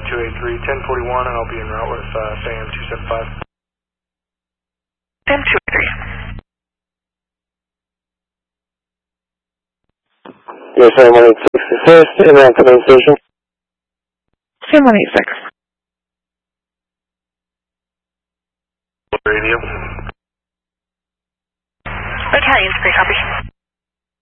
283, 1041, and I'll be en route with SAM 275. SAM 283. Yes, SAM 186 assist, en route to main station. SAM 186. Radio. Italian 3, copy.